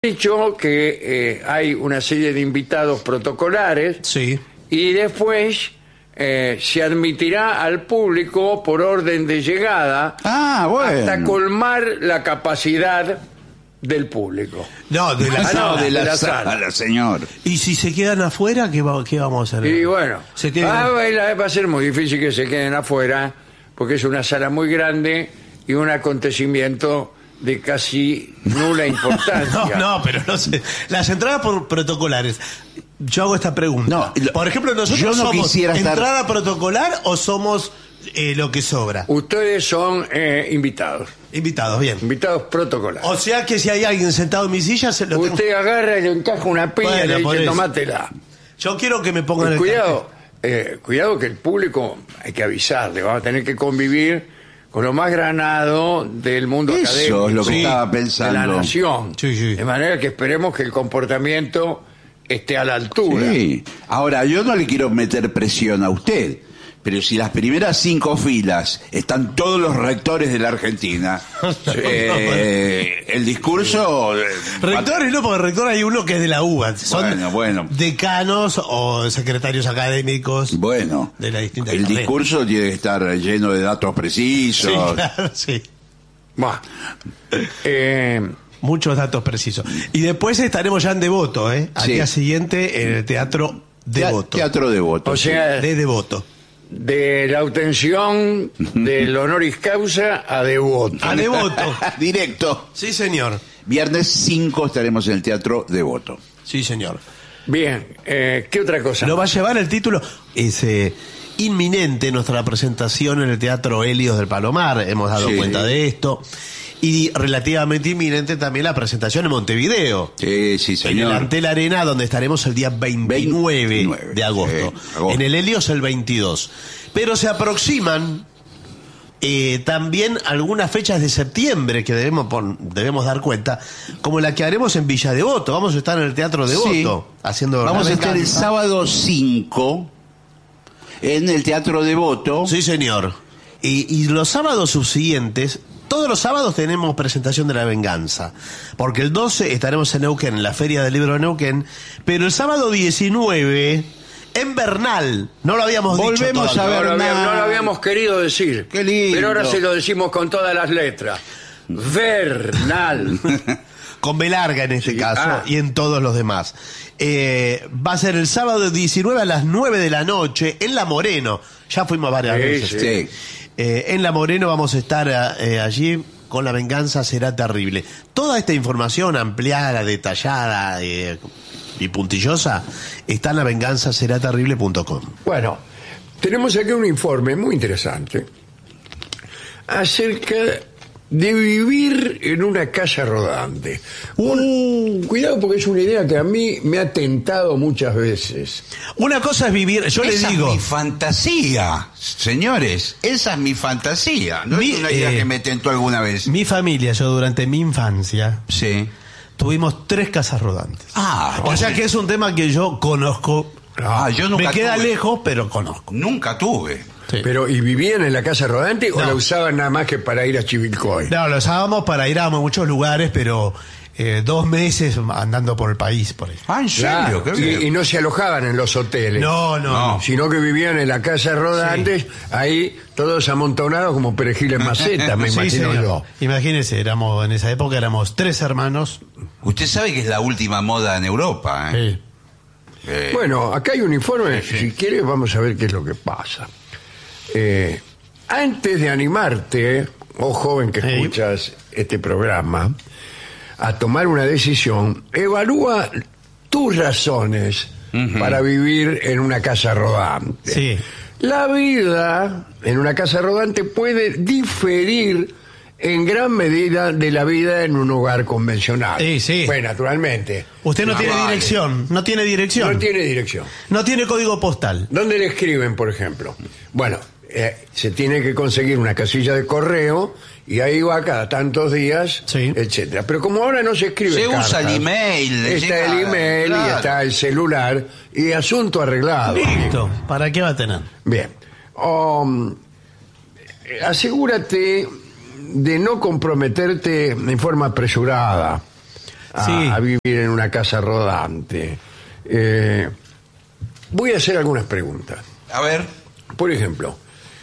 dicho que hay una serie de invitados protocolares. Sí. Y después se admitirá al público por orden de llegada hasta colmar la capacidad del público. No, de la sala. de la sala, señor. Y si se quedan afuera, ¿qué vamos a hacer? Y bueno, Se va a ser muy difícil que se queden afuera, porque es una sala muy grande y un acontecimiento de casi nula importancia. No, pero no sé. Las entradas protocolares. Yo hago esta pregunta. No, por ejemplo, nosotros somos entrada protocolar o somos lo que sobra. Ustedes son invitados. Invitados, bien. Invitados protocolares. O sea que si hay alguien sentado en mi silla, se lo tengo... Usted agarra y le encaja una piña y le dice, tomátela. Yo quiero que me pongan el cuidado que el público, hay que avisarle, vamos a tener que convivir con lo más granado del mundo académico. Eso es lo que estaba pensando. De la nación. Sí. De manera que esperemos que el comportamiento esté a la altura. Sí. Ahora, yo no le quiero meter presión a usted, pero si las primeras 5 filas están todos los rectores de la Argentina, el discurso... Rectores no, porque rector hay uno que es de la UBA. Son bueno. decanos o secretarios académicos. Bueno, de las distintas el carreras. discurso tiene que estar lleno de datos precisos. Sí, claro, sí. Muchos datos precisos. Y después estaremos ya en Devoto, Al día siguiente en el Teatro Devoto. Teatro Devoto. O sea, de Devoto. De la obtención del honoris causa a Devoto. A Devoto. Directo. Sí, señor. Viernes 5 estaremos en el Teatro Devoto. Sí, señor. Bien, ¿qué otra cosa? ¿Lo va a llevar el título? Es inminente nuestra presentación en el Teatro Helios del Palomar. Hemos dado cuenta de esto. Y relativamente inminente también la presentación en Montevideo. Sí, señor. En el Antel Arena, donde estaremos el día 29 de agosto. En el Helios el 22. Pero se aproximan también algunas fechas de septiembre que debemos dar cuenta, como la que haremos en Villa Devoto. Vamos a estar en el Teatro Devoto. Vamos a estar el sábado 5 en el Teatro Devoto. Sí, señor. Y los sábados subsiguientes... Todos los sábados tenemos presentación de La Venganza, porque el 12 estaremos en Neuquén, en la Feria del Libro de Neuquén, pero el sábado 19, en Bernal, no lo habíamos dicho Volvemos a no Bernal. lo habíamos querido decir. Qué lindo. Pero ahora se lo decimos con todas las letras. Bernal. Con B larga en este caso, y en todos los demás. Va a ser el sábado 19 a las 9 de la noche, en La Moreno. Ya fuimos varias veces. Sí. En La Moreno vamos a estar allí con La Venganza será terrible. Toda esta información ampliada, detallada y puntillosa está en lavenganzaseraterrible.com. Bueno, tenemos aquí un informe muy interesante acerca de vivir en una casa rodante. Cuidado, porque es una idea que a mí me ha tentado muchas veces. Una cosa es vivir, yo le digo... Esa es mi fantasía, señores. Esa es mi fantasía. No es una idea que me tentó alguna vez. Mi familia, yo durante mi infancia... Sí. Tuvimos 3 casas rodantes. O sea que es un tema que yo conozco. Yo nunca me queda tuve. lejos, pero conozco. Nunca tuve. Sí. Pero, ¿y vivían en la casa rodante o la usaban nada más que para ir a Chivilcoy? No, lo usábamos para ir a muchos lugares, pero 2 meses andando por el país, por ahí. ¿En serio? Claro, y no se alojaban en los hoteles. No. Sino que vivían en la casa rodante, ahí todos amontonados como perejil en maceta, me imagino yo. Imagínese, en esa época éramos 3 hermanos. Usted sabe que es la última moda en Europa, Sí. Bueno, acá hay un informe, si quieres vamos a ver qué es lo que pasa. Antes de animarte, joven que escuchas este programa, a tomar una decisión, evalúa tus razones para vivir en una casa rodante. Sí. La vida en una casa rodante puede diferir en gran medida de la vida en un hogar convencional. Sí. Pues naturalmente. Usted no tiene dirección. No tiene dirección. No tiene dirección. No tiene código postal. ¿Dónde le escriben, por ejemplo? Bueno, se tiene que conseguir una casilla de correo y ahí va cada tantos días, etcétera. Pero como ahora no se escribe se cartas, usa el email. Está el email y está el celular y asunto arreglado. Listo. ¿Para qué va a tener? Bien. Asegúrate de no comprometerte en forma apresurada. a vivir en una casa rodante. Voy a hacer algunas preguntas. A ver. Por ejemplo,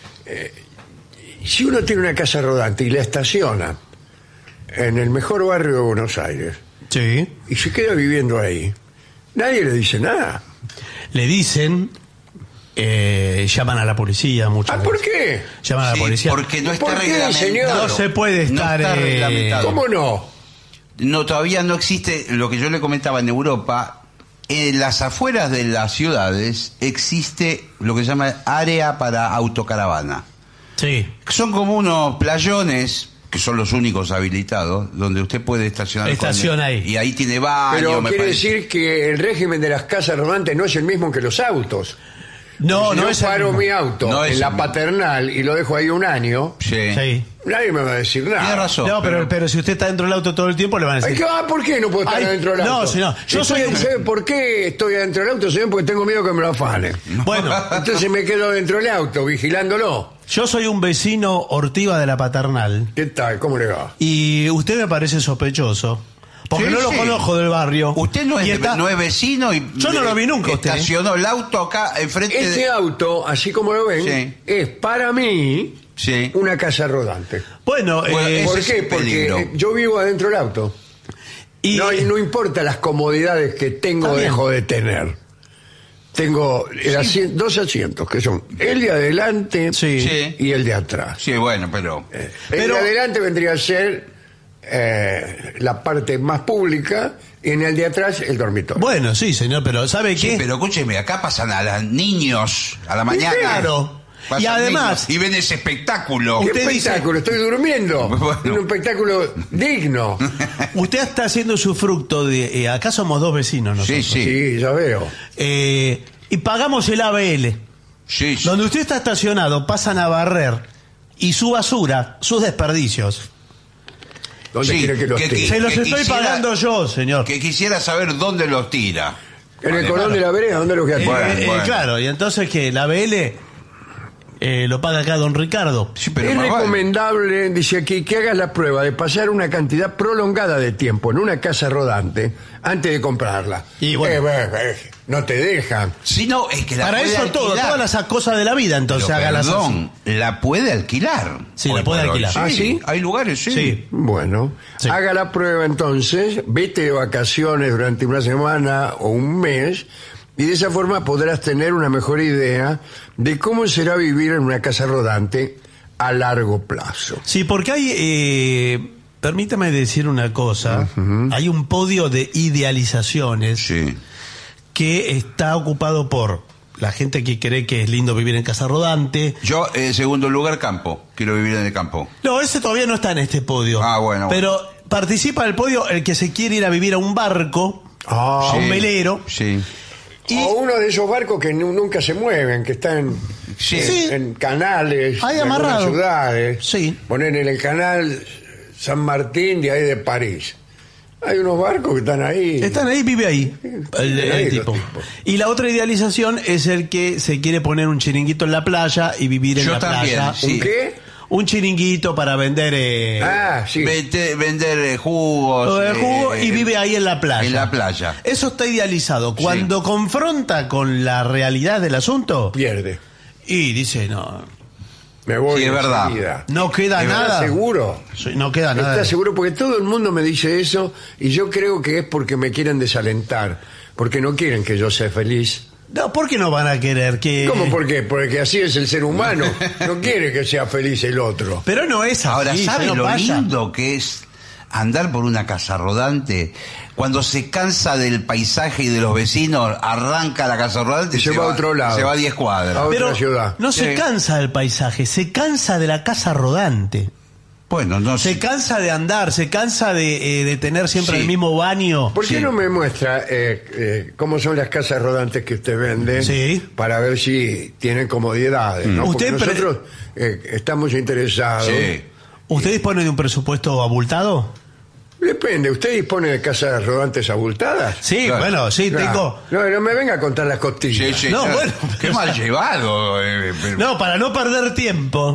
si uno tiene una casa rodante y la estaciona en el mejor barrio de Buenos Aires, Sí. y se queda viviendo ahí, nadie le dice nada. Le dicen, llaman a la policía muchas veces. ¿Por qué? Llaman a la Sí, policía. porque no está ¿Por qué, reglamentado. señor? No se puede No estar... está reglamentado. ¿Cómo no? No, todavía no existe lo que yo le comentaba en Europa. En las afueras de las ciudades existe lo que se llama área para autocaravana. Sí. Son como unos playones, que son los únicos habilitados, donde usted puede estacionar. Estaciona ahí. Y ahí tiene baño, Pero me quiere parece. decir que el régimen de las casas rodantes no es el mismo que los autos. No, Si no yo es el paro mismo. mi auto No es en la el mismo. Paternal y lo dejo ahí un año, Sí. Sí. nadie me va a decir nada. Tiene razón. No, pero si usted está dentro del auto todo el tiempo, le van a Ay, decir... ¿por qué no puedo estar Ay, adentro del auto? no, señor, yo soy un- ¿Sabe por qué estoy adentro del auto, señor? Porque tengo miedo que me lo afanen. Bueno, Entonces me quedo dentro del auto, vigilándolo. yo soy un vecino ortiva de la Paternal ¿Qué tal? ¿Cómo le va? y usted me parece sospechoso. Porque Sí, no lo sí. conozco del barrio. Usted no Y es, está- no es vecino y Yo no lo vi nunca, usted, ¿eh? estacionó el auto acá enfrente Este de... auto, así como lo ven, Sí. es para mí Sí. una casa rodante. Bueno, Bueno, ¿Por ese qué? es el Porque peligro. yo vivo adentro del auto. y No importa las comodidades que tengo o Está bien. dejo de tener. Tengo dos asientos, que son el de adelante Sí. Sí. y el de atrás. Sí, bueno, pero... El Pero- de adelante vendría a ser la parte más pública y en el de atrás el dormitorio. Bueno, sí, señor, pero ¿sabe Sí, qué? pero escúcheme, acá pasan a los niños a la mañana. claro. Pasan Y además- niños y ven ese espectáculo. ¿Qué usted dice- espectáculo? Estoy durmiendo. Bueno. Es un espectáculo digno. Usted está haciendo su fruto de... acá somos dos vecinos nosotros. Sí, sí. Sí, ya veo. Y pagamos el ABL. Sí, sí. Donde usted está estacionado, pasan a barrer y su basura, sus desperdicios. ¿Dónde Sí, quiere que los que- tire? Se los que estoy quisiera- pagando yo, señor. Que quisiera saber dónde los tira. En el Vale, cordón de la vereda, ¿dónde los voy a tirar? Bueno. Claro, y entonces que el ABL lo paga acá don Ricardo. Sí, pero Es más vale. recomendable, dice aquí, que hagas la prueba de pasar una cantidad prolongada de tiempo en una casa rodante antes de comprarla. Y bueno. No te dejan. Si no, es que la Para puede eso todo, alquilar. todas las cosas de la vida, entonces Pero, hágalas así. perdón, la puede alquilar. Sí, la Hoy puede por hoy. alquilar. ¿Ah, sí? Hay lugares, sí. Sí. Bueno, Sí. haga la prueba entonces, vete de vacaciones durante una semana o un mes y de esa forma podrás tener una mejor idea de cómo será vivir en una casa rodante a largo plazo. Sí, porque hay, permítame decir una cosa, hay un podio de idealizaciones Sí. que está ocupado por la gente que cree que es lindo vivir en casa rodante. Yo, en segundo lugar, campo. Quiero vivir en el campo. No, ese todavía no está en este podio. Ah, bueno. Pero participa del podio el que se quiere ir a vivir a un barco, a un Sí. velero. Sí. Y O uno de esos barcos que nunca se mueven, que están Sí. Sí. en canales Ahí de algunas amarrado. ciudades. Sí. Poner en el canal San Martín de ahí de París. Hay unos barcos que están ahí. están ahí, vive ahí, el ahí los tipo. tipos. Y la otra idealización es el que se quiere poner un chiringuito en la playa y vivir en Yo la también, playa. sí. ¿Un qué? Un chiringuito para vender Sí. Vender jugos. todo el jugo y vive ahí en la playa. En la playa. Eso está idealizado. Cuando confronta con la realidad del asunto Pierde. y dice, no, Me voy. Sí, es verdad. enseguida. no queda ¿Estás nada. seguro? Sí, no queda nada. ¿Estás seguro? Porque todo el mundo me dice eso y yo creo que es porque me quieren desalentar. Porque no quieren que yo sea feliz. No, ¿por qué no van a querer que...? ¿Cómo por qué? Porque así es el ser humano. No quiere que sea feliz el otro. Pero no es así. Ahora, ¿sabe no lo pasa. lindo que es andar por una casa rodante? Cuando se cansa del paisaje y de los vecinos, arranca la casa rodante Y se va a otro lado. Se va a 10 cuadras. A otra Pero ciudad. no se Sí. cansa del paisaje, se cansa de la casa rodante. Bueno, no Se sé. cansa de andar, se cansa de tener siempre Sí. el mismo baño. ¿Por qué Sí. no me muestra cómo son las casas rodantes que usted vende? Sí. Para ver si tienen comodidades. ¿no? Porque Usted pre- nosotros estamos interesados. Sí. ¿Usted dispone de un presupuesto abultado? Depende, ¿usted dispone de casas rodantes abultadas? Sí, Claro. bueno, sí, Claro. tengo... No me venga a contar las Sí, costillas. sí, No, claro. bueno, Qué mal llevado. No, para no perder tiempo.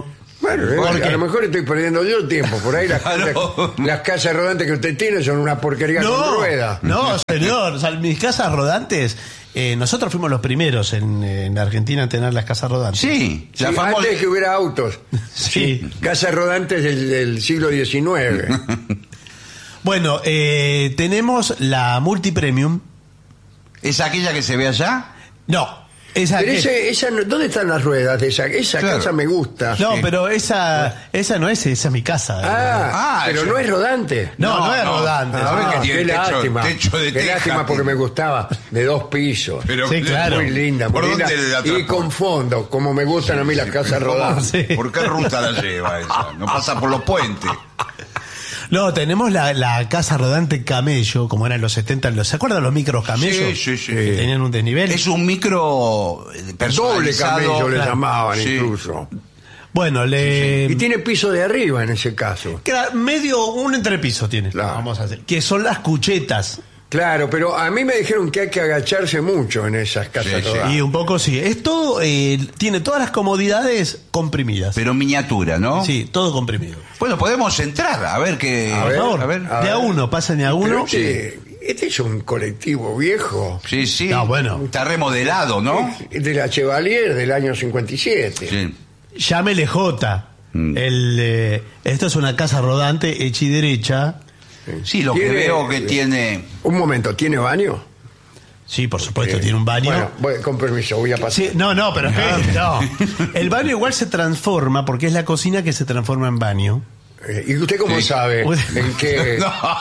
Bueno, a lo mejor estoy perdiendo yo tiempo. Por ahí las casas rodantes que usted tiene son una porquería con rueda. No, señor. O sea, mis casas rodantes, nosotros fuimos los primeros en Argentina en tener las casas rodantes. Sí, Sí, antes que hubiera autos. Sí. Casas rodantes del siglo XIX. Bueno, tenemos la Multipremium. ¿Es aquella que se ve allá? No. Esa Pero ¿dónde están las ruedas de esa Claro. casa? Me gusta. No, pero esa no es, esa es mi casa. Pero eso. no es rodante. No es rodante. que tiene Qué lástima. techo de Qué teja, lástima porque me gustaba, de 2 pisos. Pero, Sí, claro. Muy linda, muy ¿Por linda. dónde la Y transporta? con fondo, como me gustan a mí las casas rodantes. Sí. ¿Por qué ruta la lleva esa? No pasa por los puentes. No, tenemos la casa rodante Camello, como eran los 70. ¿Se acuerdan los micros Camello? Sí. Que tenían un desnivel. Es un micro Doble personalizado. camello le claro. llamaban Sí. incluso. Bueno, Y tiene piso de arriba en ese caso. un entrepiso tiene. Claro. Vamos a hacer. Que son las cuchetas. Claro, pero a mí me dijeron que hay que agacharse mucho en esas casas Sí. rodantes. Y un poco sí. Es todo, tiene todas las comodidades comprimidas. Pero miniatura, ¿no? Sí, todo comprimido. Bueno, podemos entrar a ver qué. A Por ver, favor, a ver. de a uno, pasen de a Pero uno. este es un colectivo viejo. Sí. No, bueno. Está remodelado, ¿no? De la Chevalier del año 57. Sí. Llámele J. Esto es una casa rodante hecha y derecha. Sí, lo que Tiene- veo que tiene. Un momento, ¿tiene baño? Sí, por supuesto, tiene un baño. Bueno, con permiso, voy a pasar. Sí, no, pero espere, no. El baño igual se transforma porque es la cocina que se transforma en baño. ¿Y usted cómo Sí. sabe Usted- en qué,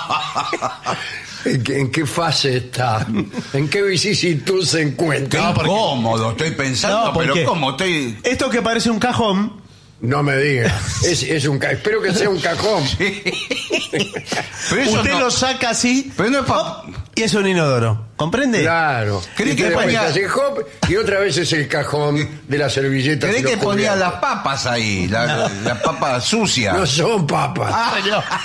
en qué fase está? ¿En qué vicisitud se encuentra? Qué incómodo, estoy pensando, No, porque pero ¿cómo estoy? esto que parece un cajón, No me diga. Es un espero que sea un cajón. Pero eso usted no- lo saca así Pero no es pa- hop, y es un inodoro. ¿Comprende? Claro. Creí Y que después ponía- hace hop, y otra vez es el cajón de la servilleta. Creí que ponía cubierta. las papas ahí, las papas sucias. No son papas. Ah,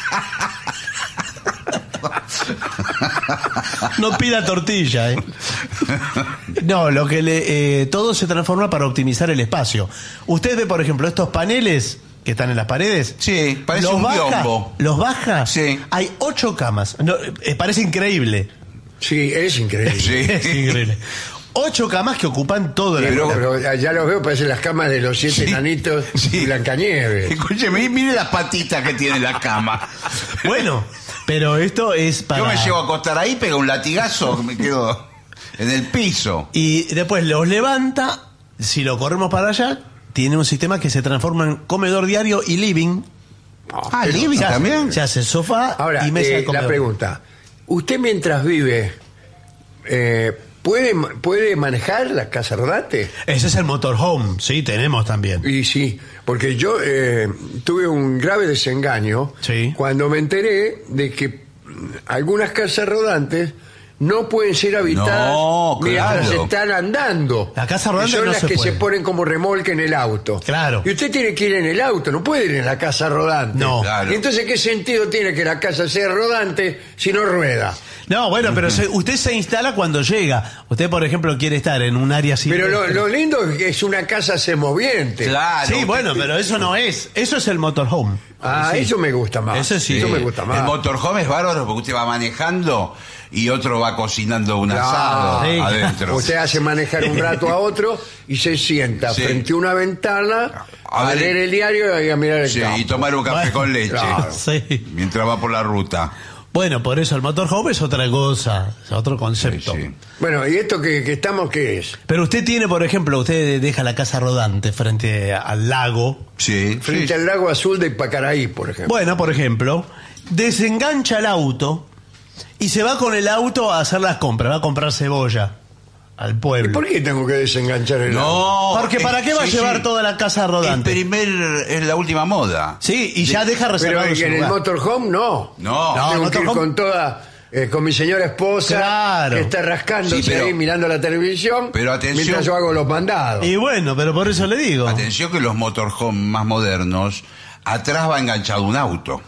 no. No pida tortilla, No, lo que todo se transforma para optimizar el espacio. Usted ve, por ejemplo, estos paneles que están en las paredes. Sí, parece los un baja, biombo. Los baja. Sí. Hay 8 camas. No, parece increíble. Sí, es increíble. Sí. Es increíble. 8 camas que ocupan todo el Pero ya los veo, parecen las camas de los 7 Sí, enanitos sí. y Blancanieves. Escúcheme, mire las patitas que tiene la cama. Bueno, pero esto es para... Yo me llevo a acostar ahí, pego un latigazo, me quedo en el piso. Y después los levanta, si lo corremos para allá, tiene un sistema que se transforma en comedor diario y living. Ah, living Se hace- también. Se hace sofá Ahora, y mesa de la comedor. pregunta. ¿Usted mientras vive puede manejar la casa rodante? Ese es el motorhome, sí, tenemos también. Y sí, porque yo tuve un grave desengaño Sí. cuando me enteré de que algunas casas rodantes no pueden ser habitadas No, mientras claro. están andando. La casa rodante Y son no las se que puede. se ponen como remolque en el auto. Claro. Y usted tiene que ir en el auto, no puede ir en la casa rodante. No. Claro. Y entonces, ¿qué sentido tiene que la casa sea rodante si no rueda? No, bueno, pero usted se instala cuando llega. Usted, por ejemplo, quiere estar en un área así. Pero lo lindo es que es una casa semoviente. Claro. Sí, bueno, pero eso no es. Eso es el motorhome. Ah, Sí. eso me gusta más. Ese sí. Eso me gusta más. El motorhome es bárbaro porque usted va manejando y otro va cocinando un asado Sí. adentro. Usted hace manejar un rato a otro y se sienta Sí. frente a una ventana A a ver- leer el diario y a mirar el Sí, campo. y tomar un café Bueno, con leche claro. Sí. mientras va por la ruta. Bueno, por eso el motorhome es otra cosa, es otro concepto. Sí, sí. Bueno, ¿y esto que estamos qué es? Pero usted tiene, por ejemplo, usted deja la casa rodante frente al lago. Sí, Frente sí. al lago azul de Pacaraí, por ejemplo. Bueno, por ejemplo, desengancha el auto y se va con el auto a hacer las compras, va a comprar cebolla al ¿Y pueblo. por qué tengo que desenganchar el auto? No. Porque ¿para qué va a llevar toda la casa rodante? Es la última moda. Sí, y ya deja Pero reservado su en el lugar. motorhome no. No. No. Tengo que ir motorhome- con toda... con mi señora esposa Claro. que está rascándose Sí, pero- ahí mirando la televisión pero atención. mientras yo hago los mandados. Y bueno, pero por eso le digo. Atención que los motorhome más modernos, atrás va enganchado un auto.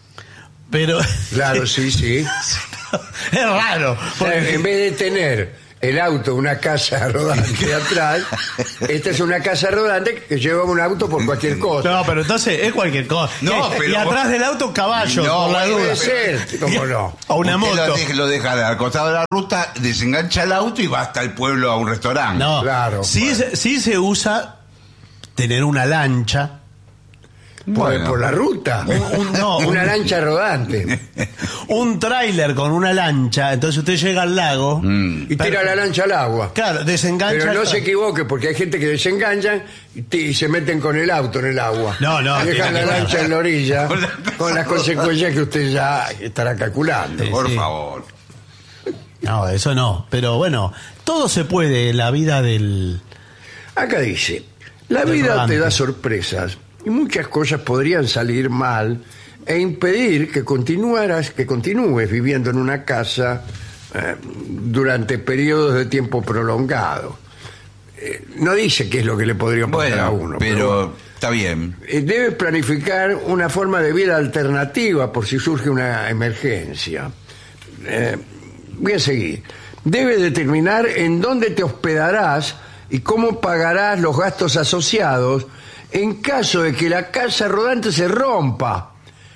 Pero Claro, sí, sí. es raro. O sea, en vez de tener el auto, una casa rodante atrás. Esta es una casa rodante que lleva un auto por cualquier cosa. No, pero entonces es cualquier cosa. No, y pero- atrás del auto caballos, No, por la puede duda. Puede ser, ¿cómo no? O una Usted moto. lo deja al costado de la ruta, desengancha el auto y va hasta el pueblo a un restaurante. No, Claro, sí, sí se usa tener una lancha. Por la ruta. No, Una lancha rodante. un tráiler con una lancha, entonces usted llega al lago. Y tira la lancha al agua. Claro, desengancha. Pero no el se tra- equivoque, porque hay gente que desenganchan y se meten con el auto en el agua. No, no, Dejan la tiene que- lancha en la orilla con las consecuencias que usted ya estará calculando. Sí, Por sí. favor. No, eso no. Pero bueno, todo se puede en la vida del. Acá dice, la Del vida rodante. te da sorpresas y muchas cosas podrían salir mal e impedir que continúes viviendo en una casa durante periodos de tiempo prolongado. No dice qué es lo que le podría pasar a uno. pero está bien. Debes planificar una forma de vida alternativa por si surge una emergencia. Voy a seguir. Debes determinar en dónde te hospedarás y cómo pagarás los gastos asociados en caso de que la casa rodante se rompa.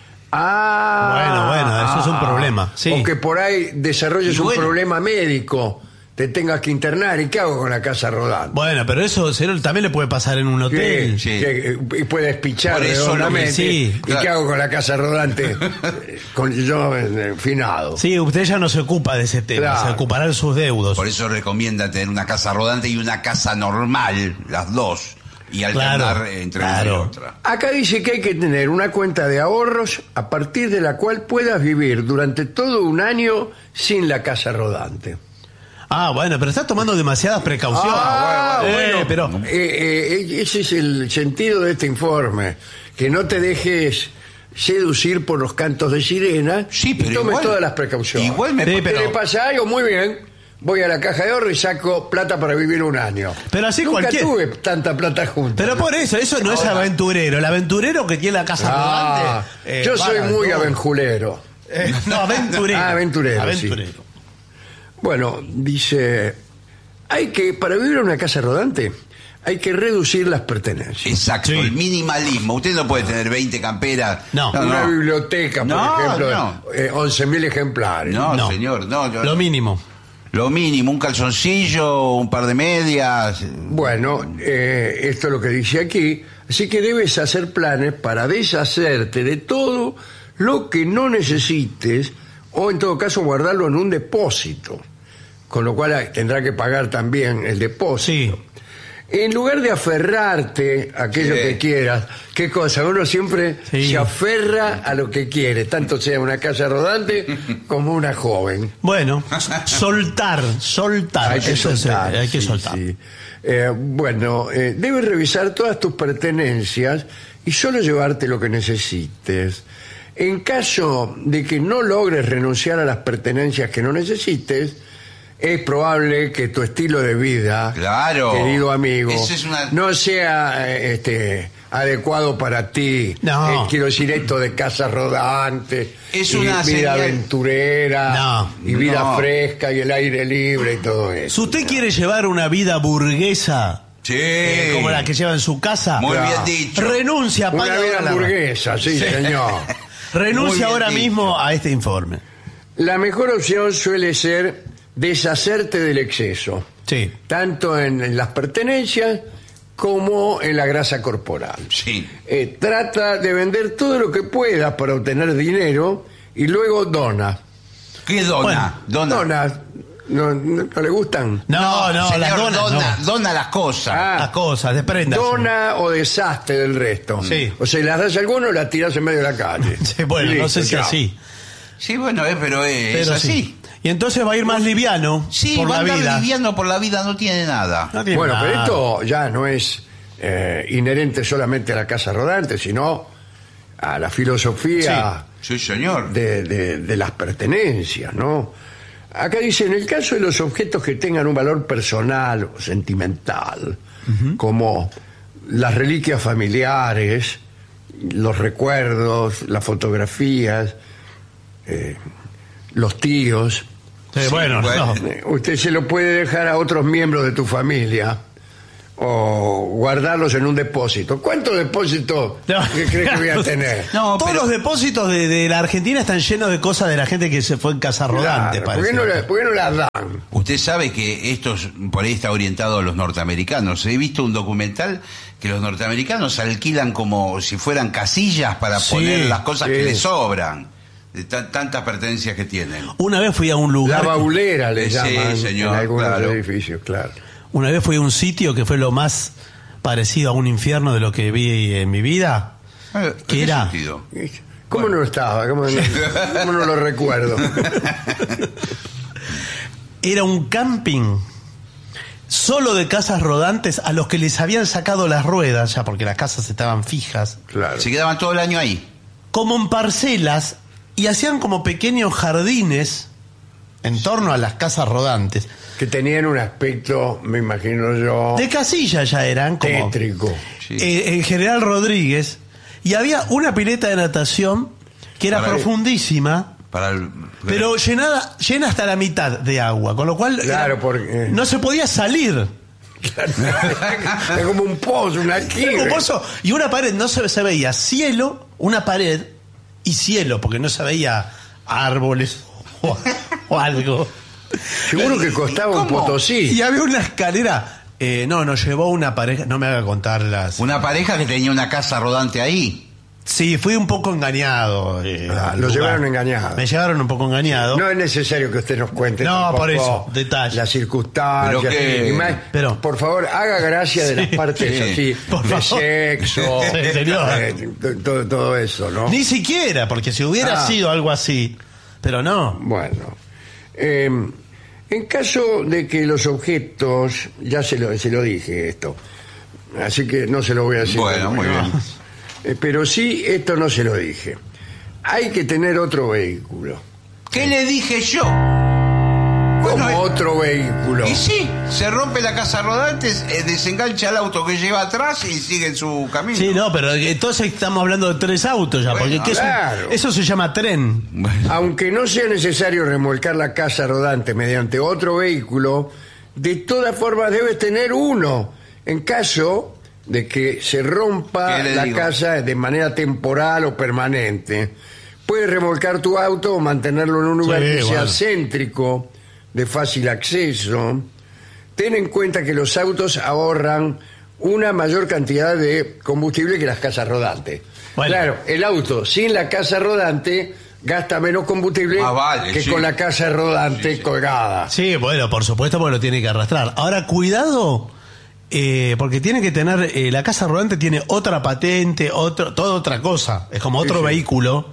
Bueno, eso es un problema. Sí. O que por ahí desarrolles Y un bueno. problema médico, te tengas que internar. ¿Y qué hago con la casa rodante? Bueno, pero eso también le puede pasar en un hotel. Sí. Y puedes pichar Por eso redondamente. sí, ¿Y claro. qué hago con la casa rodante? Con yo finado. Sí, usted ya no se ocupa de ese tema, Claro. se ocupará de sus deudos. Por eso recomienda tener una casa rodante y una casa normal, las dos, y alternar Claro, entre claro. una y otra. Acá dice que hay que tener una cuenta de ahorros a partir de la cual puedas vivir durante todo un año sin la casa rodante. Ah, bueno, pero está tomando demasiadas precauciones. bueno. pero Ese es el sentido de este informe. Que no te dejes seducir por los cantos de sirena Sí, y pero tomes igual- todas las precauciones. igual me- Sí, ¿Qué pero- le pasa algo? Muy bien. Voy a la caja de ahorro y saco plata para vivir un año. Pero así Nunca cualquier- tuve tanta plata junta. pero por eso no es aventurero. El aventurero que tiene la casa rodante. yo soy paga muy todo. avenjulero. No, aventurero. Aventurero, sí. Bueno, dice, para vivir en una casa rodante, hay que reducir las pertenencias. Exacto, Sí. el minimalismo. Usted no puede tener 20 camperas. No. Una biblioteca, por No, ejemplo, no. 11.000 ejemplares. No, No. señor, no. Lo mínimo. Lo mínimo, un calzoncillo, un par de medias. Bueno, esto es lo que dice aquí. Así que debes hacer planes para deshacerte de todo lo que no necesites o en todo caso guardarlo en un depósito. Con lo cual tendrá que pagar también el depósito. Sí. En lugar de aferrarte a aquello Sí. que quieras, ¿qué cosa? Uno siempre Sí. se aferra a lo que quiere, tanto sea una casa rodante como una joven. Bueno, soltar. Hay que Eso soltar. hay que sí, soltar. sí. Debes revisar todas tus pertenencias y solo llevarte lo que necesites. En caso de que no logres renunciar a las pertenencias que no necesites, es probable que tu estilo de vida, Claro. querido amigo, Eso es una- no sea adecuado para ti. No. Quiero decir esto de casa rodante, Es y una vida señal- aventurera, No. y vida No. fresca y el aire libre y todo eso. Si usted quiere llevar una vida burguesa, Sí. como la que lleva en su casa, Muy Claro. bien dicho. renuncia, Una paga vida ahora la- hamburguesa, sí, señor. Muy Renuncia bien ahora dicho. mismo a este informe. La mejor opción suele ser deshacerte del exceso, Sí. tanto en las pertenencias como en la grasa corporal. Sí. Trata de vender todo lo que puedas para obtener dinero y luego dona. ¿Qué dona? Bueno, Dona. ¿No le gustan? No, señor, las donas dona, no. dona las cosas. Ah, Las cosas, desprendas. Dona o deshazte del resto. Sí. O sea, las das a alguno o las tiras en medio de la calle. Sí, bueno, no Listo, sé si chao. así. Sí, bueno, pero es Pero así. sí. Y entonces va a ir más liviano Sí, por va a la andar vida. viviendo por la vida, no tiene nada. No tiene Bueno, pero nada. esto ya no es inherente solamente a la casa rodante, sino a la filosofía Sí, señor. de las pertenencias, ¿no? Acá dice, en el caso de los objetos que tengan un valor personal o sentimental, como las reliquias familiares, los recuerdos, las fotografías, los tíos, Sí, bueno, no. Usted se lo puede dejar a otros miembros de tu familia o guardarlos en un depósito. ¿Cuántos depósitos crees que voy a tener? No, todos los depósitos de la Argentina están llenos de cosas de la gente que se fue en casa rodante, claro, parece. ¿por qué no las dan? Usted sabe que esto por ahí está orientado a los norteamericanos. He visto un documental que los norteamericanos alquilan como si fueran casillas para poner las cosas que les sobran. De tantas pertenencias que tienen. Una vez fui a un lugar... La baulera le llaman señor, en algunos claro. edificios, claro. Una vez fui a un sitio que fue lo más parecido a un infierno de lo que vi en mi vida. ¿Qué era? sentido? ¿Cómo no estaba? ¿Cómo no lo recuerdo? Era un camping solo de casas rodantes a los que les habían sacado las ruedas, ya porque las casas estaban fijas. Claro. Se quedaban todo el año ahí. Como en parcelas, y hacían como pequeños jardines en torno a las casas rodantes. Que tenían un aspecto, me imagino yo, De casilla ya eran, como tétrico. Sí. en General Rodríguez, y había una pileta de natación que era Para- profundísima, pero llena hasta la mitad de agua, con lo cual Claro, porque... no se podía salir. Es como un pozo, una Era un quiebra. pozo y una pared, no se veía cielo, una pared y cielo, porque no se veía árboles o algo. Seguro que costaba un ¿Cómo? potosí. Y había una escalera. Nos llevó una pareja, no me haga contarlas. Una pareja que tenía una casa rodante ahí. Sí, fui un poco engañado. Ah, al lo lugar. llevaron engañado. Me llevaron un poco engañado. No es necesario que usted nos cuente No, tampoco por eso, detalle. las circunstancias. Pero que- y más, Pero- por favor, haga gracia de las partes sí, así, por de favor. sexo, Sí, señor. todo eso, ¿no? Ni siquiera, porque si hubiera Ah. sido algo así. Pero no. Bueno, en caso de que los objetos, ya se lo dije esto, así que no se lo voy a decir. Bueno, muy bien. Pero sí, esto no se lo dije. Hay que tener otro vehículo. ¿Qué le dije yo? Como Bueno, otro vehículo. Y sí, se rompe la casa rodante, desengancha el auto que lleva atrás y sigue en su camino. Sí, no, pero entonces estamos hablando de 3 autos ya, Bueno, porque ¿qué es un- claro. eso se llama tren. Bueno, Aunque no sea necesario remolcar la casa rodante mediante otro vehículo, de todas formas debes tener uno en caso de que se rompa ¿Qué le la digo? casa de manera temporal o permanente. Puedes remolcar tu auto o mantenerlo en un lugar Sí, que sea bueno. céntrico, de fácil acceso. Ten en cuenta que los autos ahorran una mayor cantidad de combustible que las casas rodantes. Bueno. Claro, el auto sin la casa rodante gasta menos combustible Ah, vale, que sí. con la casa rodante Sí, sí. colgada. Sí, bueno, por supuesto, porque lo tiene que arrastrar. Ahora, cuidado, porque tiene que tener, la casa rodante tiene otra patente, toda otra cosa. Es como otro Sí, sí. vehículo.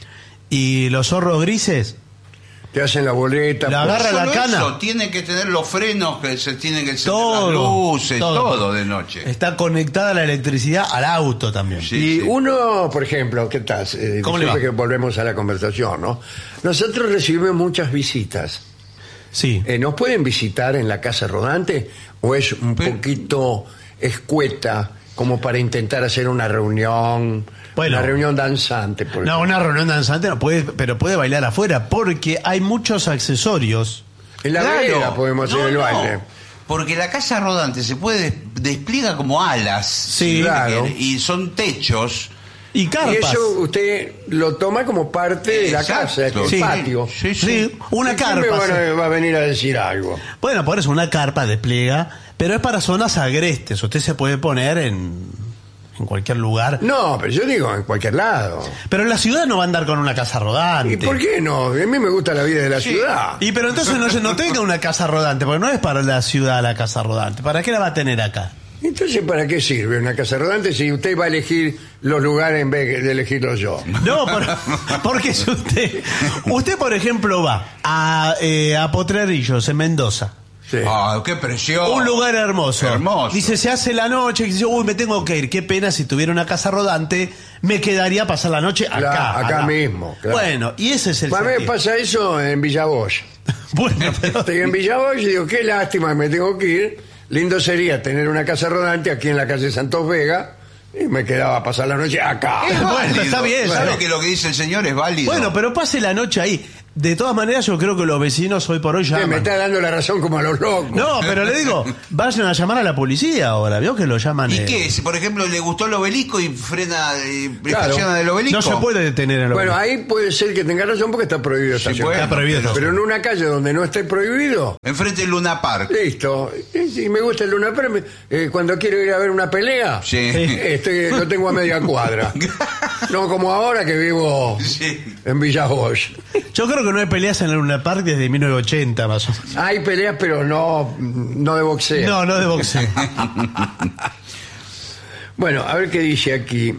Y los zorros grises, Te hacen la boleta. La agarra la solo cana. eso, tiene que tener los frenos, que se tienen que encender todo, las luces, todo de noche. Está conectada la electricidad al auto también. Sí, Y sí. uno, por ejemplo, ¿qué tal? ¿Cómo le va? Siempre que volvemos a la conversación, ¿no? Nosotros recibimos muchas visitas. Sí. ¿Nos pueden visitar en la casa rodante o es un Pero- poquito escueta como para intentar hacer una reunión, Bueno. una reunión danzante? Por No, ejemplo? una reunión danzante no puede, pero puede bailar afuera, porque hay muchos accesorios. En la Claro. vereda podemos hacer No, el no, baile. Porque la casa rodante se puede despliega como alas. Sí, claro. Y son techos. Y Y carpas. eso usted lo toma como parte de la Exacto. casa, el Sí. patio. Sí, Sí, una ¿Quién me carpa. va a venir a decir algo? Bueno, por eso una carpa despliega, pero es para zonas agrestes. Usted se puede poner en cualquier lugar. No, pero yo digo en cualquier lado. Pero en la ciudad no va a andar con una casa rodante. ¿Y por qué no? A mí me gusta la vida de la ciudad. Y pero entonces no tenga una casa rodante, porque no es para la ciudad la casa rodante. ¿Para qué la va a tener acá? Entonces, ¿para qué sirve una casa rodante si usted va a elegir los lugares en vez de elegirlos yo? No, porque si usted por ejemplo va a Potrerillos en Mendoza. Sí. Ah, qué precioso. Un lugar hermoso. Hermoso. Dice, se hace la noche, y dice, uy, me tengo que ir. Qué pena si tuviera una casa rodante, me quedaría a pasar la noche acá. Claro, acá mismo, claro. Bueno, y ese es el A mí me sentido. pasa eso en Villa Bosch. Bueno, pero... Estoy en Villa Bosch y digo, qué lástima que me tengo que ir. Lindo sería tener una casa rodante aquí en la calle Santos Vega y me quedaba a pasar la noche acá. Es Bueno, válido. está bien, ¿Sabe está bien. que lo que dice el señor es válido? Bueno, pero pase la noche ahí. De todas maneras, yo creo que los vecinos hoy por hoy llaman. Me está dando la razón como a los locos. No, pero le digo, vayan a llamar a la policía ahora, ¿vio que lo llaman? ¿Y qué? Si por ejemplo le gustó el obelisco y frena, estaciona del obelisco. No se puede detener el obelisco. Bueno, ahí puede ser que tenga razón porque está prohibido estacionar. Está prohibido. Pero en una calle donde no esté prohibido, Enfrente del Luna Park. listo. Y me gusta el Luna Park. Cuando quiero ir a ver una pelea, Sí. lo tengo a media cuadra. No como ahora que vivo en Villa Bosch. Yo creo que no hay peleas en el Luna Park desde 1980 más o menos. Hay peleas, pero no de boxeo. No de boxeo. Bueno, a ver qué dice aquí.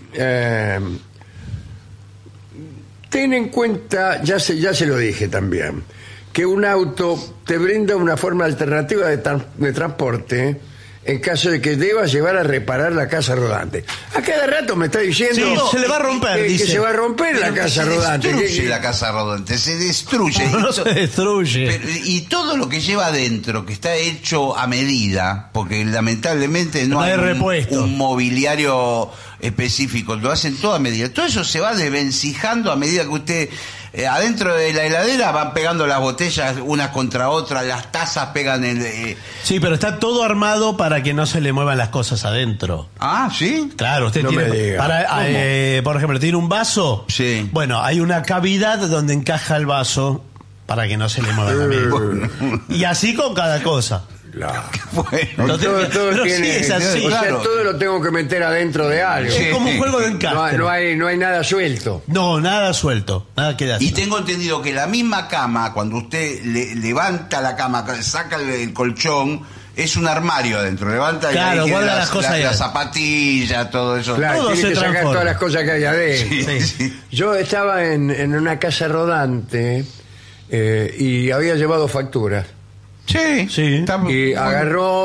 Ten en cuenta, ya se lo dije también, que un auto te brinda una forma alternativa de transporte en caso de que debas llevar a reparar la casa rodante. A cada rato me está diciendo Sí, se le va a romper, que dice. se va a romper la casa rodante. Se destruye la casa rodante, se destruye. No se destruye. Y todo lo que lleva adentro, que está hecho a medida, porque lamentablemente no hay repuesto. un mobiliario específico, lo hacen todo a medida. Todo eso se va desvencijando a medida que usted... adentro de la heladera van pegando las botellas unas contra otras, las tazas pegan el... Sí, pero está todo armado para que no se le muevan las cosas adentro. Ah, ¿sí? Claro, usted No me tiene... diga. por ejemplo, tiene un vaso. Sí. Bueno, hay una cavidad donde encaja el vaso para que no se le mueva la misma. Y así con cada cosa. Claro. Bueno, Todo Pero sí, tiene, es así. o sea, Claro. todo lo tengo que meter adentro de algo. Es como un juego de encastre. No hay nada suelto. No, nada suelto, nada queda así. y tengo entendido que la misma cama, cuando usted levanta la cama, saca el colchón, es un armario adentro. Levanta Claro, y ahí tiene guarda las cosas ahí. las zapatillas, todo eso. Claro, Todo tiene se que sacar transforma. todas las cosas que hay adentro. Sí, sí. Yo estaba en una casa rodante y había llevado facturas. Sí. Está- Y agarró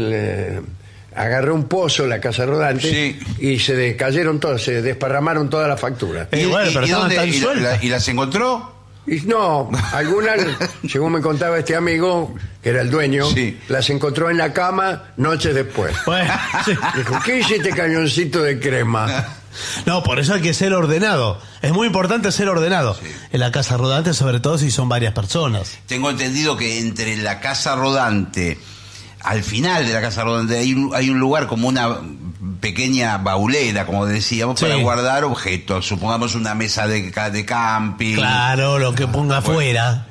un pozo la casa rodante Sí. y se descayeron todas, se desparramaron todas las facturas. Bueno, pero estaban dónde- tan sueltas. ¿Y las encontró? Y no, algunas, según me contaba este amigo, que era el dueño, Sí. las encontró en la cama noches después. Bueno, sí. Dijo, ¿qué hice este cañoncito de crema? No, por eso hay que ser ordenado. Es muy importante ser ordenado. En la casa rodante, sobre todo si son varias personas. Tengo entendido que entre la casa rodante, al final de la casa rodante, hay un lugar como una pequeña baulera, como decíamos, Sí. para guardar objetos. Supongamos una mesa de camping. Claro, lo que ponga afuera.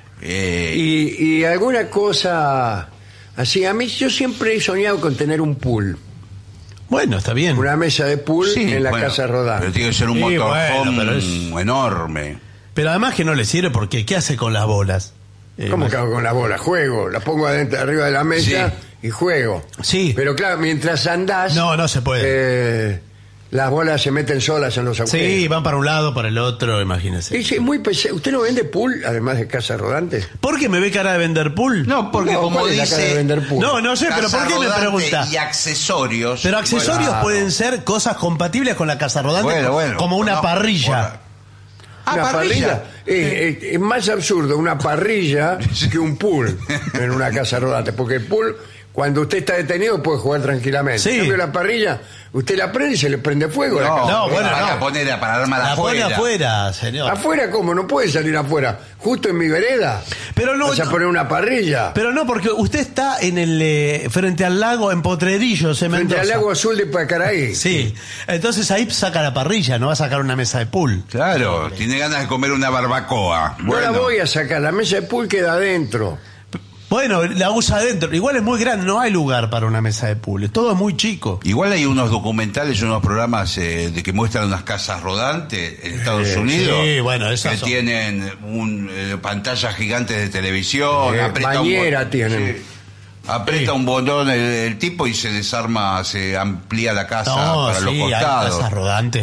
Y alguna cosa así. A mí yo siempre he soñado con tener un pool. Bueno, está bien. Una mesa de pool Sí, en la bueno, casa rodante. Pero tiene que ser un Sí, motorhome bueno, pero es- enorme. Pero además que no le sirve porque ¿qué hace con las bolas? ¿Cómo que hago con la bola? Juego, la pongo adentro, arriba de la mesa y juego. Sí. Pero claro, mientras andás... No se puede. Las bolas se meten solas en los agujeros. Sí, van para un lado, para el otro, imagínese. Es muy pesado. ¿Usted no vende pool, además de casa rodante? ¿Por qué me ve cara de vender pool? No, porque No, como ¿cuál es la cara de dice... vender pool? No sé, pero casa ¿por qué me rodante pregunta? Y accesorios. Pero accesorios Bueno, pueden ser cosas compatibles con la casa rodante, Bueno, como una no, parrilla. Ah, Una parrilla. Es más absurdo una parrilla que un pool en una casa rodante, porque el pool, cuando usted está detenido, puede jugar tranquilamente. Sí. En cambio, la parrilla, usted la prende y se le prende fuego a la casa. No, bueno, para no. poner para armar La pone afuera. afuera, señor. ¿Afuera cómo? No puede salir afuera. Justo en mi vereda. Pero no- Vas a poner una parrilla. Pero no, porque usted está en el frente al lago en Potrerillos, en Frente Mendoza. al lago azul de Pacaraí. Sí, entonces ahí saca la parrilla, no va a sacar una mesa de pool. Claro, tiene ganas de comer una barbacoa. No la voy a sacar. La mesa de pool queda adentro. Bueno, la usa adentro. Igual es muy grande, no hay lugar para una mesa de pool. Todo es muy chico. Igual hay unos documentales, unos programas de que muestran unas casas rodantes en Estados Unidos. sí, bueno, esas que son. tienen pantallas gigantes de televisión. Bañera botón, tienen. sí. Aprieta un botón el tipo y se desarma, se amplía la casa para los hay costados. casas rodantes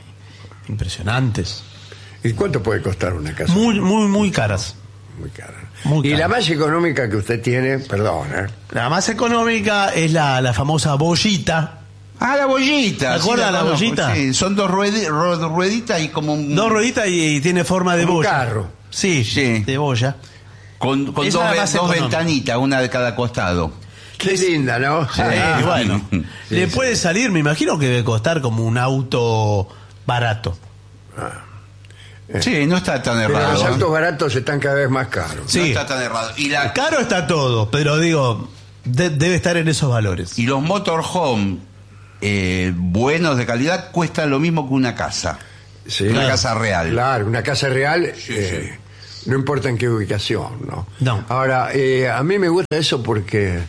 impresionantes. ¿Y cuánto puede costar una casa? Muy caras. Muy cara. Muy Y cara. la más económica que usted tiene, perdón, La más económica es la famosa bollita. Ah, la bollita. ¿Te acuerdas la conozco, bollita? Sí, son dos rueditas y como un... Dos rueditas y tiene forma de Un bolla. carro. Sí, Sí. de bolla. Con Esa es la más dos económica. ventanitas, una de cada costado. Qué linda, ¿no? Sí, bueno. Le puede salir, me imagino que debe costar como un auto barato. Sí, no está tan Pero errado. los autos baratos están cada vez más caros. Sí. No está tan errado. Caro está todo, pero digo, debe estar en esos valores. Y los motorhome buenos de calidad cuestan lo mismo que una casa. Sí. Una Claro. casa real. Claro, una casa real, Sí. no importa en qué ubicación, ¿no? No. Ahora, a mí me gusta eso porque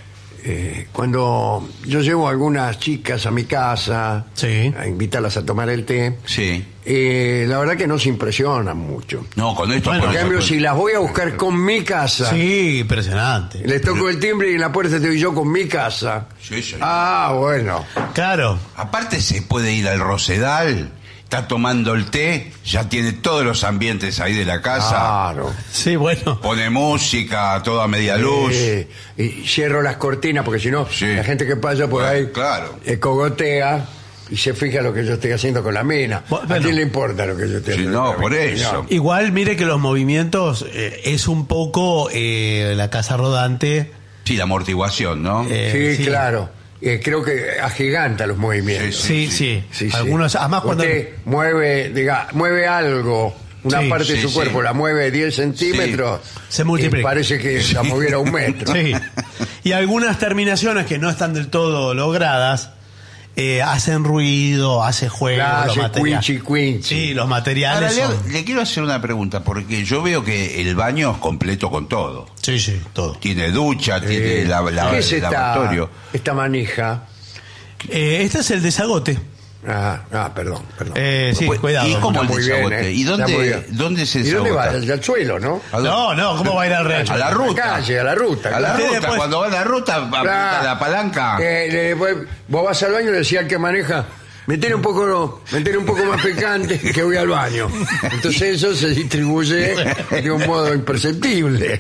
cuando yo llevo a algunas chicas a mi casa, Sí. a invitarlas a tomar el té, Sí. la verdad que no se impresionan mucho. No, con esto... Bueno, En cambio, si las voy a buscar con mi casa, Sí, impresionante. les toco el timbre y en la puerta estoy yo con mi casa. Sí, sí. Bueno. Claro. Aparte se puede ir al Rosedal, está tomando el té, ya tiene todos los ambientes ahí de la casa, Claro. Sí, bueno. pone música, toda media luz. Y cierro las cortinas porque si no, Sí. la gente que pasa por ahí Claro. cogotea y se fija lo que yo estoy haciendo con la mina. Bueno. ¿A quién le importa lo que yo estoy Sí, haciendo? no, con la por mina? eso. Señor. Igual mire que los movimientos es un poco la casa rodante. Sí, la amortiguación, ¿no? Sí, claro. Creo que agiganta los movimientos. Sí, sí. Sí, sí. Algunos, además cuando... Usted mueve algo, una Sí, parte de sí, su sí. cuerpo, la mueve 10 centímetros, Se multiplica. y parece que la moviera un metro. Sí. Y algunas terminaciones que no están del todo logradas hacen ruido, hace juego, los Hace materiales. quinchi. Sí, los Ahora, materiales son... le quiero hacer una pregunta, porque yo veo que el baño es completo con todo. Sí, sí, todo. Tiene ducha, tiene ¿Qué es lavatorio. esta manija? Este es el desagote. Perdón. Sí, Pues, cuidado. ¿y cómo Está el muy bien, desagote? ¿Y Está muy bien. dónde se ¿Y dónde va? desagota? Al suelo, ¿no? ¿A dónde? No, ¿cómo va a ir al rancho? A la A ruta. la calle, a la ruta. A la Usted ruta, después- cuando va a la ruta, aprieta Claro. la palanca. Vos vas al baño y le decía al que maneja, metele un poco más picante que voy al baño. Entonces eso se distribuye de un modo imperceptible.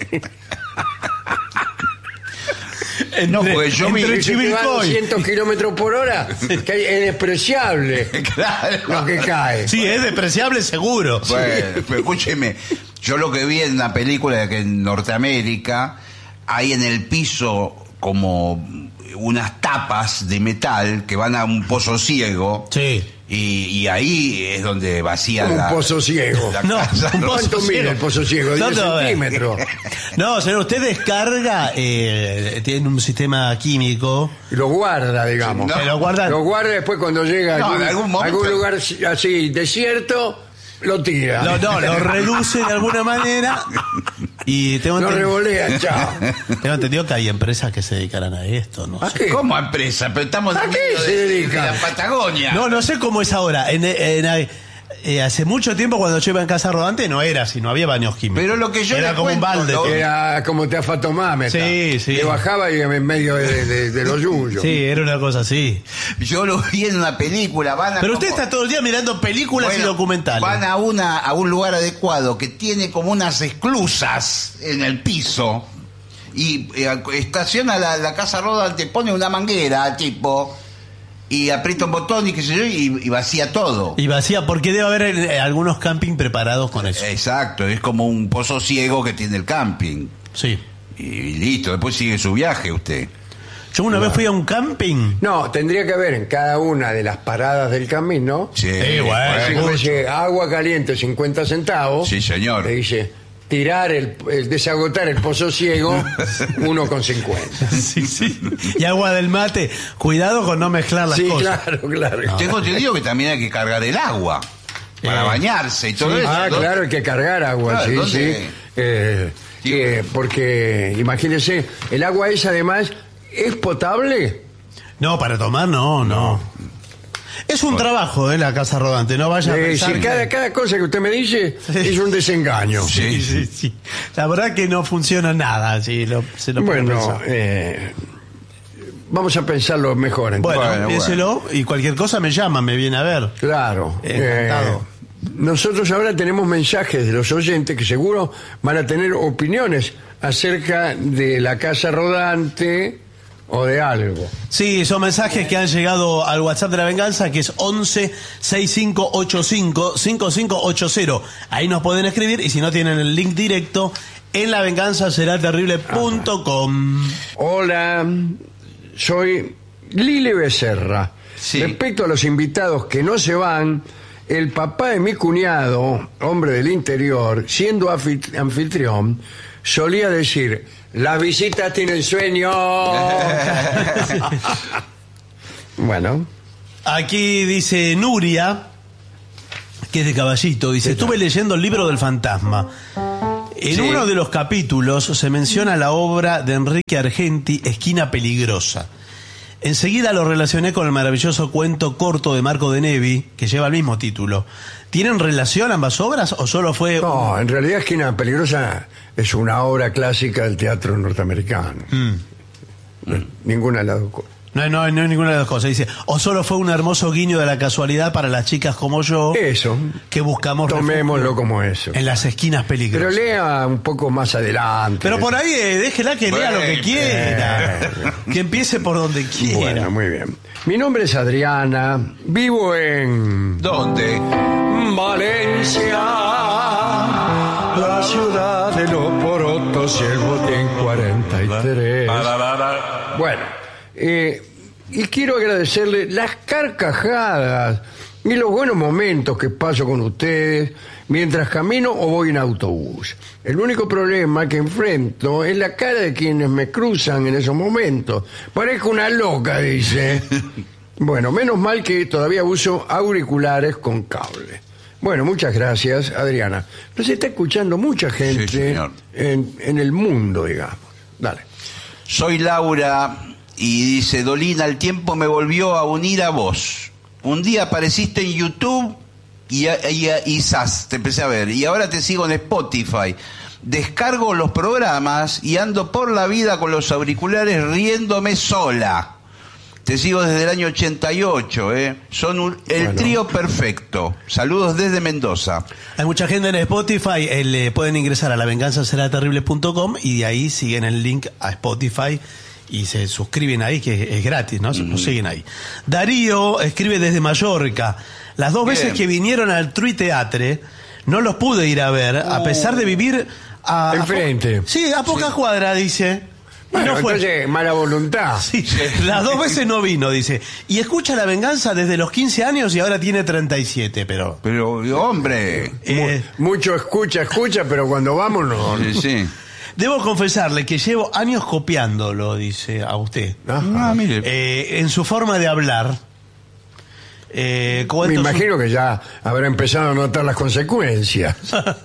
No, porque yo entre vi- Y si te va a Chivilcoy. 200 kilómetros por hora, que es despreciable Claro. lo que cae. Sí, es despreciable seguro. Bueno, pero escúcheme, yo lo que vi en una película que en Norteamérica hay en el piso como unas tapas de metal que van a un pozo ciego. Sí. Y ahí es donde vacían Como un la, pozo ciego. la No, casa. un pozo ¿Cuánto mide ciego. el pozo ciego? 10 No, centímetros. No, señor, usted descarga, tiene un sistema químico. Y lo guarda, digamos. No. Que lo guarda. Lo guarda y después cuando llega No, a en algún momento- algún lugar así desierto, lo tira. Lo reduce de alguna manera. Y tengo Lo revolea, chao. tengo entendido que hay empresas que se dedicarán a esto, ¿no? ¿A qué? ¿Cómo empresa? Pero estamos ¿A en qué medio se dedica? de la Patagonia. No sé cómo es ahora. Hace mucho tiempo cuando yo iba en casa rodante no era así, no había baños químicos. Pero lo que yo era le como un cuento, balde. lo- Era como te afatomámeta. Sí, sí. Le bajaba y en medio de lo yuyo. Sí, era una cosa así. Yo lo vi en una película. Van a Pero usted como- está todo el día mirando películas y Bueno, documentales. Van a un lugar adecuado que tiene como unas esclusas en el piso y estaciona la casa rodante, pone una manguera tipo y aprieta un botón y qué sé yo y vacía todo. Y vacía, porque debe haber algunos camping preparados con eso. Exacto, es como un pozo ciego que tiene el camping. Sí. Y listo, después sigue su viaje usted. Yo una vez fui a un camping. No, tendría que haber en cada una de las paradas del camino. Sí, bueno. Así como dice, agua caliente 50 centavos. Sí, señor. Le dice, tirar desagotar el pozo ciego 1,50. Sí, sí. Y agua del mate. Cuidado con no mezclar las Sí, cosas. claro. Tengo entendido que también hay que cargar el agua para bañarse y todo eso. Claro, hay que cargar agua, Claro, sí, ¿dónde? sí. Porque, imagínese, el agua esa además, ¿es potable? No, para tomar no. Es un trabajo, la casa rodante. No vaya a pensar Si que- cada cosa que usted me dice es un desengaño. Sí. Sí. La verdad que no funciona nada. Sí, se lo puede Bueno, pensar. vamos a pensarlo mejor. Entonces. Bueno, piénselo y cualquier cosa me llama, me viene a ver. Claro. Encantado. Nosotros ahora tenemos mensajes de los oyentes que seguro van a tener opiniones acerca de la casa rodante o de algo. Sí, son mensajes que han llegado al WhatsApp de la venganza, que es 11 6585 5580. Ahí nos pueden escribir y si no tienen el link directo, en lavenganzaseraterrible.com. Hola, soy Lili Becerra. Sí. Respecto a los invitados que no se van, el papá de mi cuñado, hombre del interior, siendo anfitrión, solía decir: las visitas tienen sueño. Bueno. Aquí dice Nuria, que es de Caballito, dice: estuve leyendo el libro del fantasma. En uno de los capítulos se menciona la obra de Enrique Argenti, Esquina Peligrosa. Enseguida lo relacioné con el maravilloso cuento corto de Marco de Nevi, que lleva el mismo título. ¿Tienen relación ambas obras o solo fue...? No, en realidad Esquina Peligrosa es una obra clásica del teatro norteamericano. Ninguna de las dos cosas. No, ninguna de las cosas. Dice, o solo fue un hermoso guiño de la casualidad para las chicas como yo. Eso. Que buscamos tomémoslo como eso. En las esquinas peligrosas. Pero lea un poco más adelante. Pero por ahí déjela que lea lo que quiera. Que empiece por donde quiera. Bueno, muy bien. Mi nombre es Adriana. Vivo en... ¿Dónde? Valencia, la ciudad de los porotos y el botín 43. Bueno, y quiero agradecerle las carcajadas y los buenos momentos que paso con ustedes mientras camino o voy en autobús. El único problema que enfrento es la cara de quienes me cruzan en esos momentos. Parezco una loca, dice. Bueno, menos mal que todavía uso auriculares con cable. Bueno, muchas gracias, Adriana. Nos está escuchando mucha gente en el mundo, digamos. Dale. Soy Laura y dice: Dolina, el tiempo me volvió a unir a vos. Un día apareciste en YouTube y te empecé a ver. Y ahora te sigo en Spotify. Descargo los programas y ando por la vida con los auriculares riéndome sola. Te sigo desde el año 88, ¿eh? Son el trío perfecto. Saludos desde Mendoza. Hay mucha gente en Spotify. Pueden ingresar a lavenganzaseraterrible.com y de ahí siguen el link a Spotify y se suscriben ahí, que es gratis, ¿no? Nos siguen ahí. Darío escribe desde Mallorca. Las dos veces que vinieron al Trui Teatre, no los pude ir a ver, a pesar de vivir enfrente. A pocas cuadras, dice. Bueno, no fue. Entonces, mala voluntad. Sí, las dos veces no vino, dice. Y escucha La Venganza desde los 15 años y ahora tiene 37, pero... Pero, hombre... mucho escucha, pero cuando vamos no... Sí. Debo confesarle que llevo años copiándolo, dice, a usted. Mire. En su forma de hablar. Me imagino que ya habrá empezado a notar las consecuencias.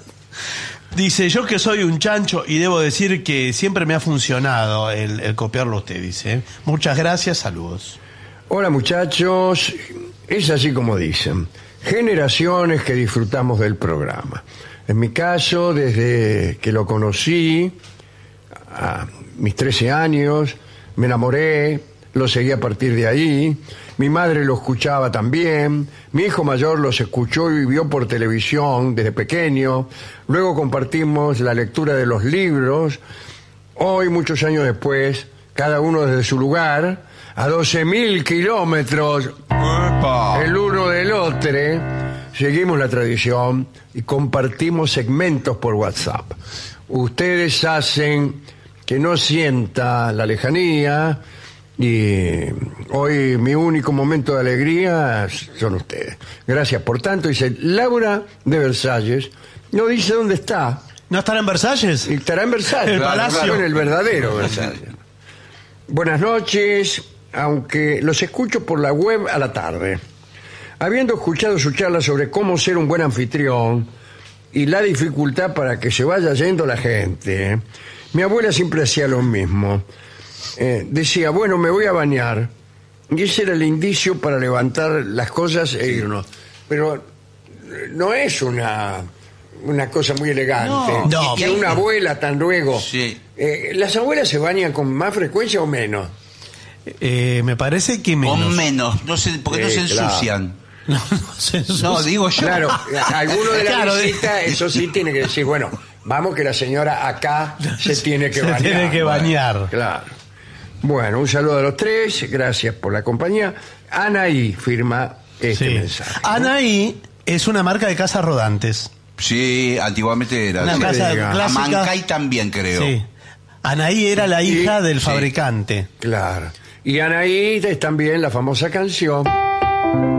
Dice: yo que soy un chancho y debo decir que siempre me ha funcionado el copiarlo a usted, dice. Muchas gracias, saludos. Hola muchachos, es así como dicen, generaciones que disfrutamos del programa. En mi caso, desde que lo conocí, a mis 13 años, me enamoré, lo seguí a partir de ahí. Mi madre lo escuchaba también. Mi hijo mayor los escuchó y vio por televisión desde pequeño. Luego compartimos la lectura de los libros. Hoy, muchos años después, cada uno desde su lugar, a 12.000 kilómetros el uno del otro, seguimos la tradición y compartimos segmentos por WhatsApp. Ustedes hacen que no sienta la lejanía. Y hoy mi único momento de alegría son ustedes. Gracias por tanto. Dice Laura de Versalles. No dice dónde está. ¿No estará en Versalles? Estará en Versalles. El palacio. En el verdadero Versalles. Buenas noches. Aunque los escucho por la web a la tarde. Habiendo escuchado su charla sobre cómo ser un buen anfitrión y la dificultad para que se vaya yendo la gente, mi abuela siempre hacía lo mismo. Decía, bueno, me voy a bañar. Y ese era el indicio para levantar las cosas e irnos. Pero no es una cosa muy elegante. No, que una abuela tan luego. Sí. ¿Las abuelas se bañan con más frecuencia o menos? Me parece que menos. O menos, no sé, porque no se ensucian. No se ensucian. No, digo yo. Claro, alguno de la visita, eso sí, tiene que decir, bueno, vamos que la señora acá se tiene que bañar. Se tiene que bañar. Bueno, claro. Bueno, un saludo a los tres, gracias por la compañía. Anaí firma este mensaje. Anaí es una marca de casas rodantes. Sí, antiguamente era. Una casa clásica. Amancay también, creo. Sí. Anaí era la hija del fabricante. Claro. Y Anaí es también la famosa canción